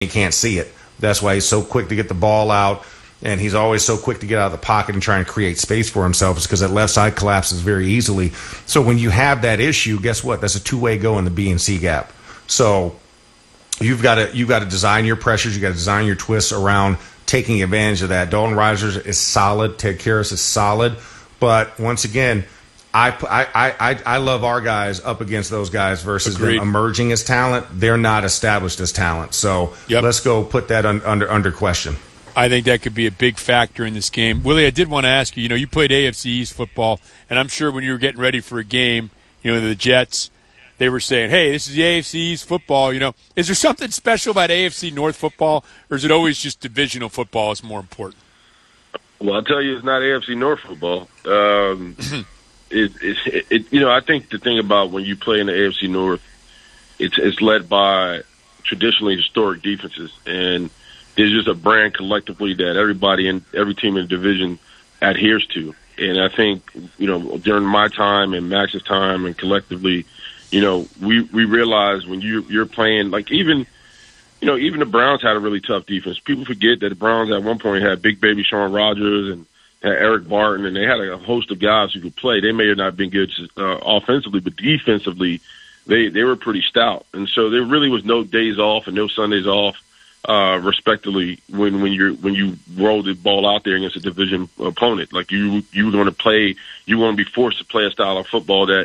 he can't see it. That's why he's so quick to get the ball out, and he's always so quick to get out of the pocket and try and create space for himself. It's because that left side collapses very easily. So when you have that issue, guess what? That's a two-way go in the B and C gap. So you've got to design your pressures. You got to design your twists around taking advantage of that. Dalton Risers is solid. Ted Karras is solid. But once again, I love our guys up against those guys versus them emerging as talent. They're not established as talent. So let's go put that under question. I think that could be a big factor in this game. Willie, I did want to ask you, you played AFC East football, and I'm sure when you were getting ready for a game, the Jets, they were saying, hey, this is the AFC East football. Is there something special about AFC North football, or is it always just divisional football is more important? Well, I'll tell you, it's not AFC North football. I think the thing about when you play in the AFC North, it's led by traditionally historic defenses, and there's just a brand collectively that everybody in every team in the division adheres to. And I think, during my time and Max's time and collectively, we realized when you're playing, like even the Browns had a really tough defense. People forget that the Browns at one point had Big Baby Shawn Rodgers and had Eric Barton, and they had a host of guys who could play. They may have not been good offensively, but defensively, they were pretty stout. And so there really was no days off and no Sundays off, respectively, when you roll the ball out there against a division opponent. Like you were going to be forced to play a style of football that,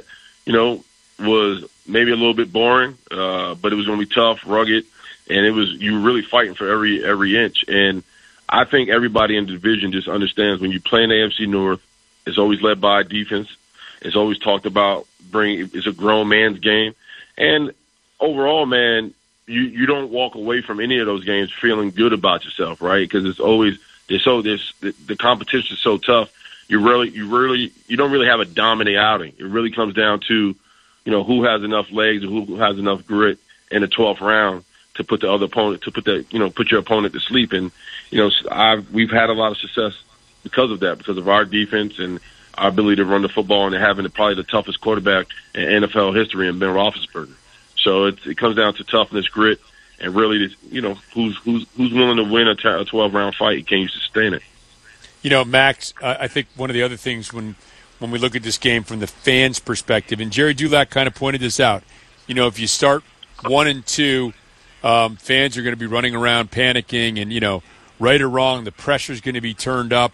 was maybe a little bit boring, but it was going to be tough, rugged, and you were really fighting for every inch. And I think everybody in the division just understands when you play in the AFC North, it's always led by defense. It's always talked about it's a grown man's game. And overall, man, you don't walk away from any of those games feeling good about yourself, right? Because the competition is so tough. You don't really have a dominant outing. It really comes down to, who has enough legs and who has enough grit in the 12th round to put the other opponent, put your opponent to sleep. And, we've had a lot of success because of that, because of our defense and our ability to run the football and having probably the toughest quarterback in NFL history in Ben Roethlisberger. So it comes down to toughness, grit, and really, who's willing to win a 12-round fight? Can you sustain it? Max, I think one of the other things when we look at this game from the fans' perspective, and Jerry Dulac kind of pointed this out, if you start 1-2, fans are going to be running around panicking, and, right or wrong, the pressure's going to be turned up,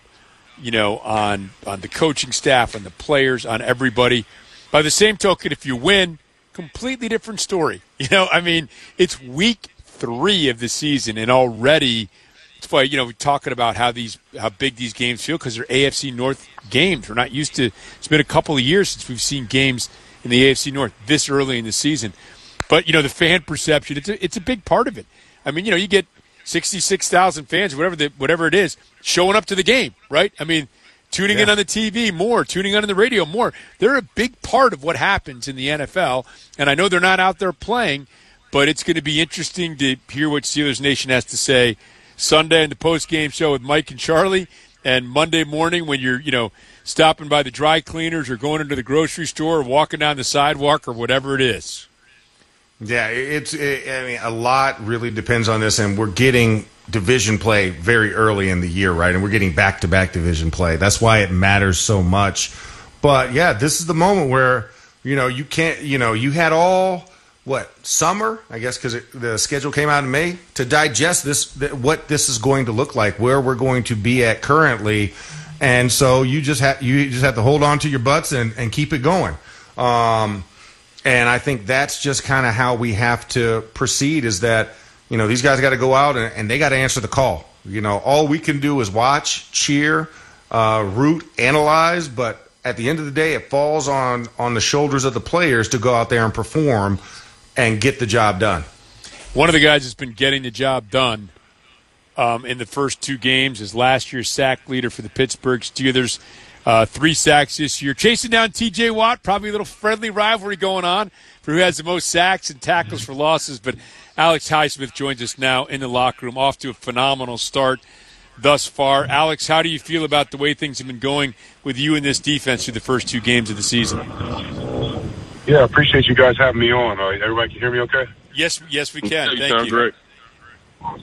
on the coaching staff, on the players, on everybody. By the same token, if you win, completely different story. It's week 3 of the season, and already it's why, we're talking about how big these games feel because they're AFC North games. We're not used to – it's been a couple of years since we've seen games in the AFC North this early in the season. But, the fan perception, it's a big part of it. You get 66,000 fans, whatever it is, showing up to the game, right? Tuning in on the TV more, tuning in on the radio more. They're a big part of what happens in the NFL, and I know they're not out there playing, but it's going to be interesting to hear what Steelers Nation has to say Sunday in the post-game show with Mike and Charlie, and Monday morning when you're, stopping by the dry cleaners or going into the grocery store or walking down the sidewalk or whatever it is. Yeah, a lot really depends on this, and we're getting division play very early in the year, right? And we're getting back-to-back division play. That's why it matters so much. But, yeah, this is the moment where, you can't, you had all, summer, I guess, because the schedule came out in May, to digest what this is going to look like, where we're going to be at currently. And so you just have to hold on to your butts and keep it going. And I think that's just kind of how we have to proceed is that, these guys got to go out and they got to answer the call. All we can do is watch, cheer, root, analyze, but at the end of the day, it falls on the shoulders of the players to go out there and perform and get the job done. One of the guys that's been getting the job done in the first 2 games is last year's sack leader for the Pittsburgh Steelers. 3 sacks this year. Chasing down T.J. Watt, probably a little friendly rivalry going on for who has the most sacks and tackles for losses. But Alex Highsmith joins us now in the locker room, off to a phenomenal start thus far. Alex, how do you feel about the way things have been going with you and this defense through the first 2 games of the season? Yeah, I appreciate you guys having me on. Everybody can hear me okay? Yes, we can. You Thank sound you. Great.